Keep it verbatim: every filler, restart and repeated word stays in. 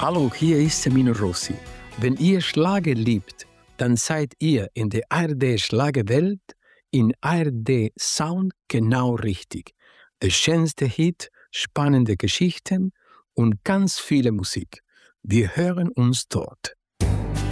Hallo, hier ist Semino Rossi. Wenn ihr Schlager liebt, dann seid ihr in der A R D-Schlagerwelt in A R D Sound genau richtig. Der schönste Hit, spannende Geschichten und ganz viele Musik. Wir hören uns dort.